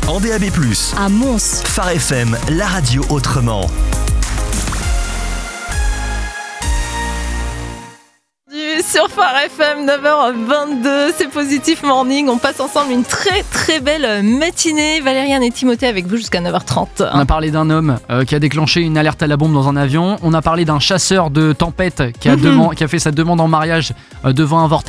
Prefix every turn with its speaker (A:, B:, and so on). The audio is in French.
A: en DAB+.
B: À Mons.
A: Phare FM, la radio autrement.
C: Sur Phare FM, 9h22, c'est Positif Morning. On passe ensemble une très très belle matinée. Valériane et Timothée avec vous jusqu'à 9h30.
D: On a parlé d'un homme qui a déclenché une alerte à la bombe dans un avion. On a parlé d'un chasseur de tempête qui a fait sa demande en mariage devant un vortex.